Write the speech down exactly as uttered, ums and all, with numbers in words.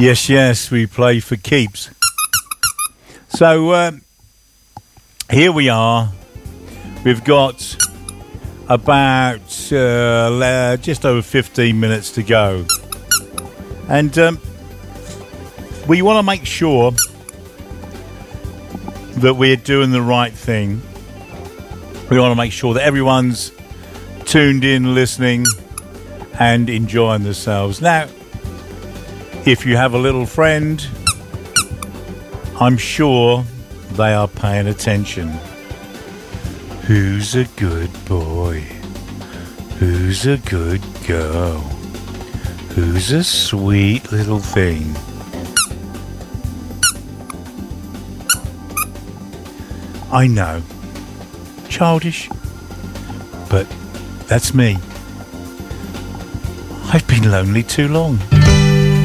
Yes, yes, we play for keeps. So, uh, here we are. We've got about uh, just over fifteen minutes to go. And um, we want to make sure that we're doing the right thing. We want to make sure that everyone's tuned in, listening, and enjoying themselves. Now, if you have a little friend, I'm sure they are paying attention. Who's a good boy? Who's a good girl? Who's a sweet little thing? I know, childish, but that's me. I've been lonely too long.